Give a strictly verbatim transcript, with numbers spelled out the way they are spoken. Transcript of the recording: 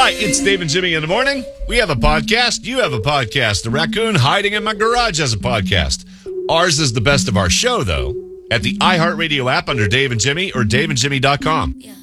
Hi, it's Dave and Jimmy in the morning. We have a podcast. You have a podcast. The raccoon hiding in my garage has a podcast. Ours is the best of our show, though, at the iHeartRadio app under Dave and Jimmy or dave and jimmy dot com. Yeah.